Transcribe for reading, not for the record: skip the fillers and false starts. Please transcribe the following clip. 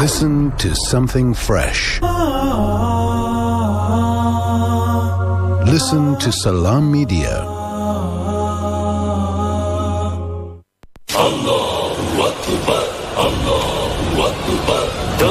Listen to something fresh. Listen to Salam Media. Allahu Akbar, Allahu Akbar.